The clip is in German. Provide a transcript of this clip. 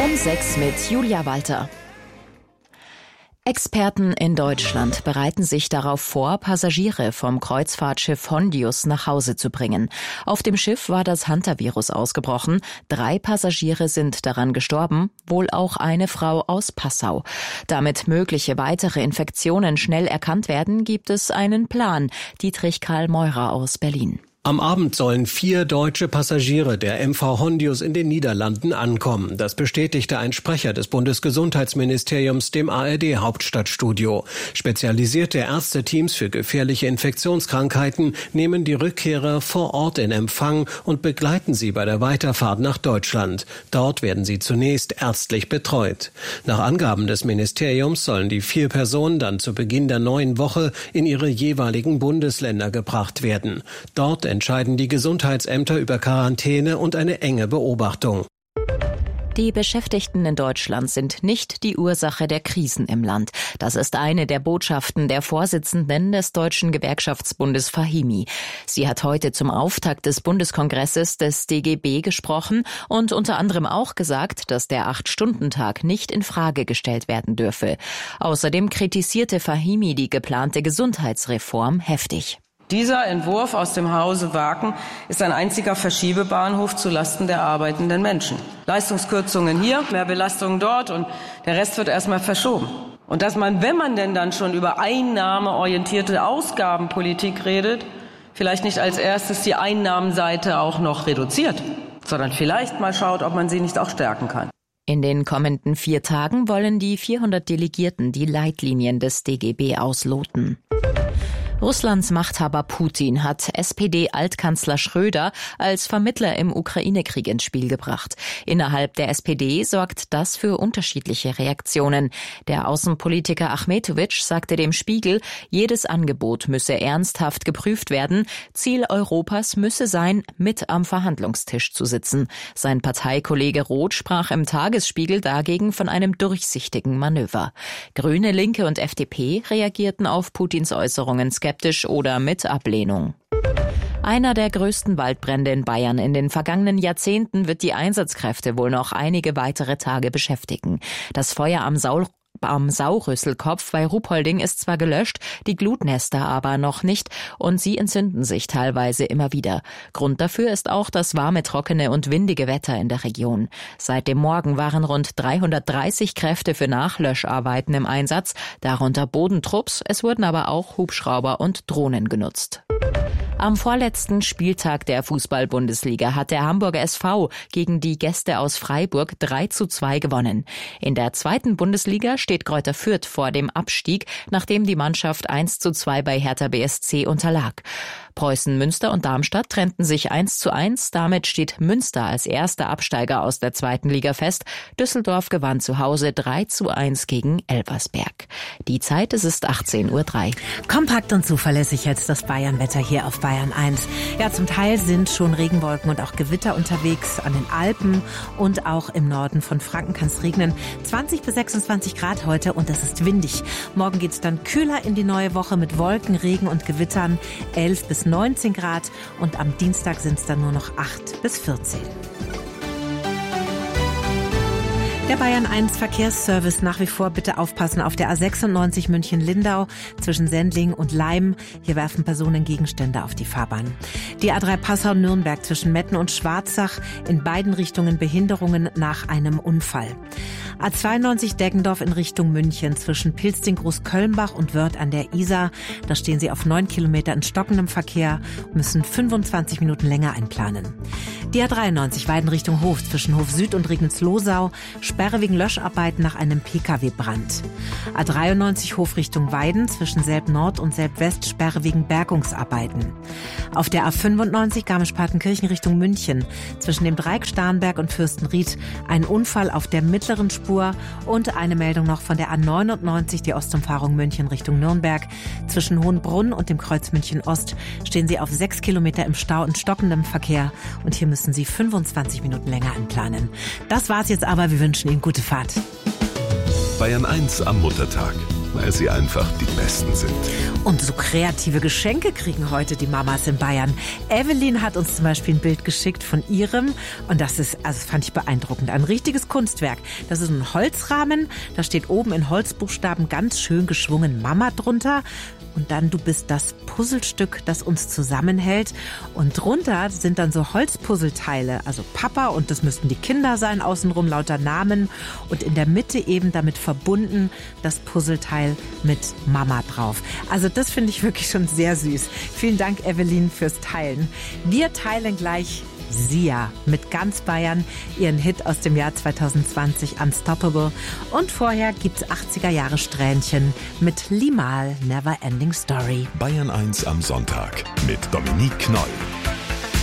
Um 6 mit Julia Walter. Experten in Deutschland bereiten sich darauf vor, Passagiere vom Kreuzfahrtschiff Hondius nach Hause zu bringen. Auf dem Schiff war das Hantavirus ausgebrochen. 3 Passagiere sind daran gestorben, wohl auch eine Frau aus Passau. Damit mögliche weitere Infektionen schnell erkannt werden, gibt es einen Plan. Dietrich Karl Meurer aus Berlin. Am Abend sollen 4 deutsche Passagiere der MV Hondius in den Niederlanden ankommen. Das bestätigte ein Sprecher des Bundesgesundheitsministeriums dem ARD-Hauptstadtstudio. Spezialisierte Ärzteteams für gefährliche Infektionskrankheiten nehmen die Rückkehrer vor Ort in Empfang und begleiten sie bei der Weiterfahrt nach Deutschland. Dort werden sie zunächst ärztlich betreut. Nach Angaben des Ministeriums sollen die 4 Personen dann zu Beginn der neuen Woche in ihre jeweiligen Bundesländer gebracht werden. Dort entscheiden die Gesundheitsämter über Quarantäne und eine enge Beobachtung. Die Beschäftigten in Deutschland sind nicht die Ursache der Krisen im Land. Das ist eine der Botschaften der Vorsitzenden des Deutschen Gewerkschaftsbundes Fahimi. Sie hat heute zum Auftakt des Bundeskongresses des DGB gesprochen und unter anderem auch gesagt, dass der 8-Stunden-Tag nicht in Frage gestellt werden dürfe. Außerdem kritisierte Fahimi die geplante Gesundheitsreform heftig. Dieser Entwurf aus dem Hause Waken ist ein einziger Verschiebebahnhof zulasten der arbeitenden Menschen. Leistungskürzungen hier, mehr Belastungen dort und der Rest wird erstmal verschoben. Und dass man, wenn man denn dann schon über einnahmeorientierte Ausgabenpolitik redet, vielleicht nicht als erstes die Einnahmenseite auch noch reduziert, sondern vielleicht mal schaut, ob man sie nicht auch stärken kann. In den kommenden 4 Tagen wollen die 400 Delegierten die Leitlinien des DGB ausloten. Russlands Machthaber Putin hat SPD-Altkanzler Schröder als Vermittler im Ukraine-Krieg ins Spiel gebracht. Innerhalb der SPD sorgt das für unterschiedliche Reaktionen. Der Außenpolitiker Achmetowitsch sagte dem Spiegel, jedes Angebot müsse ernsthaft geprüft werden. Ziel Europas müsse sein, mit am Verhandlungstisch zu sitzen. Sein Parteikollege Roth sprach im Tagesspiegel dagegen von einem durchsichtigen Manöver. Grüne, Linke und FDP reagierten auf Putins Äußerungen skeptisch oder mit Ablehnung. Einer der größten Waldbrände in Bayern in den vergangenen Jahrzehnten wird die Einsatzkräfte wohl noch einige weitere Tage beschäftigen. Das Feuer am Saurüsselkopf bei Ruhpolding ist zwar gelöscht, die Glutnester aber noch nicht und sie entzünden sich teilweise immer wieder. Grund dafür ist auch das warme, trockene und windige Wetter in der Region. Seit dem Morgen waren rund 330 Kräfte für Nachlöscharbeiten im Einsatz, darunter Bodentrupps, es wurden aber auch Hubschrauber und Drohnen genutzt. Am vorletzten Spieltag der Fußball-Bundesliga hat der Hamburger SV gegen die Gäste aus Freiburg 3:2 gewonnen. In der 2. Bundesliga steht Greuther Fürth vor dem Abstieg, nachdem die Mannschaft 1:2 bei Hertha BSC unterlag. Preußen Münster und Darmstadt trennten sich 1:1. Damit steht Münster als erster Absteiger aus der 2. Liga fest. Düsseldorf gewann zu Hause 3:1 gegen Elversberg. Die Zeit, es ist 18:03 Uhr. Kompakt und zuverlässig jetzt das Bayernwetter hier auf Bayern 1. Ja, zum Teil sind schon Regenwolken und auch Gewitter unterwegs an den Alpen und auch im Norden von Franken kann es regnen. 20 bis 26 Grad heute und es ist windig. Morgen geht es dann kühler in die neue Woche mit Wolken, Regen und Gewittern. 11 bis 19 Grad und am Dienstag sind es dann nur noch 8 bis 14. Der Bayern 1 Verkehrsservice nach wie vor bitte aufpassen auf der A96 München-Lindau zwischen Sendling und Leim. Hier werfen Personen Gegenstände auf die Fahrbahn. Die A3 Passau-Nürnberg zwischen Metten und Schwarzach in beiden Richtungen Behinderungen nach einem Unfall. A92 Deggendorf in Richtung München zwischen Pilsting-Groß-Kölnbach und Wörth an der Isar. Da stehen sie auf 9 Kilometer in stockendem Verkehr und müssen 25 Minuten länger einplanen. Die A93 Weiden Richtung Hof zwischen Hof Süd und Regnitz-Losau. Sperre wegen Löscharbeiten nach einem Pkw-Brand. A93 Hof Richtung Weiden zwischen Selb Nord und Selb West. Sperre wegen Bergungsarbeiten. Auf der A95 Garmisch-Partenkirchen Richtung München zwischen dem Dreieck Starnberg und Fürstenried ein Unfall auf der mittleren Spur und eine Meldung noch von der A99, die Ostumfahrung München Richtung Nürnberg. Zwischen Hohenbrunn und dem Kreuz München Ost stehen sie auf 6 Kilometer im Stau und stockendem Verkehr und hier müssen sie 25 Minuten länger einplanen. Das war's jetzt aber, wir wünschen Ihnen gute Fahrt. Bayern 1 am Muttertag. weil sie einfach die Besten sind. Und so kreative Geschenke kriegen heute die Mamas in Bayern. Evelyn hat uns zum Beispiel ein Bild geschickt von ihrem und das fand ich beeindruckend. Ein richtiges Kunstwerk. Das ist ein Holzrahmen, da steht oben in Holzbuchstaben ganz schön geschwungen Mama drunter. Und dann, du bist das Puzzlestück, das uns zusammenhält. Und drunter sind dann so Holzpuzzleteile, also Papa und das müssten die Kinder sein, außenrum lauter Namen. Und in der Mitte eben damit verbunden das Puzzleteil mit Mama drauf. Also das finde ich wirklich schon sehr süß. Vielen Dank, Evelyn, fürs Teilen. Wir teilen gleich Sia mit ganz Bayern, ihren Hit aus dem Jahr 2020 Unstoppable. Und vorher gibt's 80er Jahre Strähnchen mit Limahl Never Ending Story. Bayern 1 am Sonntag mit Dominique Knoll.